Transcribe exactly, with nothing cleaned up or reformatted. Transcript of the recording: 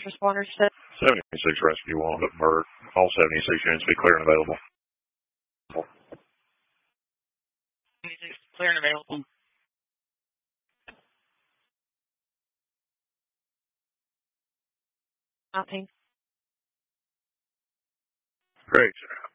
responders said? seventy-six rescue wound up Burt. All seventy-six units be clear and available. seventy-six clear and available. Nothing. Great, sir.